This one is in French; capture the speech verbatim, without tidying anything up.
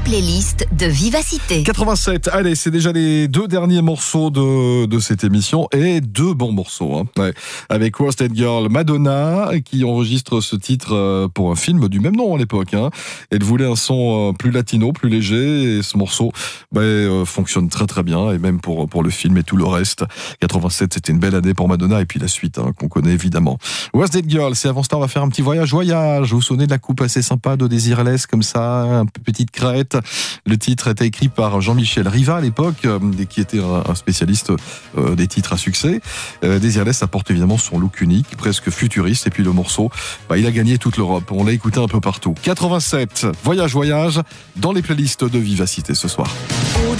playlists de Vivacité. quatre-vingt-sept, allez, c'est déjà les deux derniers morceaux de, de cette émission et deux bons morceaux. Hein. Ouais. Avec Worsted Girl, Madonna, qui enregistre ce titre pour un film du même nom à l'époque. Hein. Elle voulait un son plus latino, plus léger, et ce morceau bah, euh, fonctionne très très bien, et même pour, pour le film et tout le reste. quatre-vingt-sept, c'était une belle année pour Madonna, et puis la suite, hein, qu'on connaît évidemment. Worsted Girl, c'est avant ça, on va faire un petit voyage, voyage. Vous vous souvenez de la coupe assez sympa de Desireless, comme ça, une petite crête. Le titre était écrit par Jean-Michel Riva à l'époque, euh, qui était un, un spécialiste euh, des titres à succès. Euh, Desireless apporte évidemment son look unique, presque futuriste, et puis le morceau, bah, il a gagné toute l'Europe. On l'a écouté un peu partout. quatre-vingt-sept, voyage, voyage, dans les playlists de Vivacité ce soir. Oh,